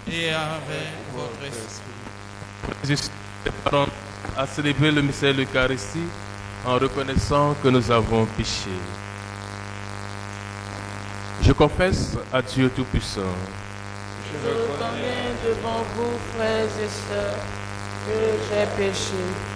et avec votre esprit. Jésus, pardon, à célébrer le mystère de l'Eucharistie en reconnaissant que nous avons péché. Je confesse à Dieu Tout-Puissant. Je reconnais devant vous, frères et sœurs, que j'ai péché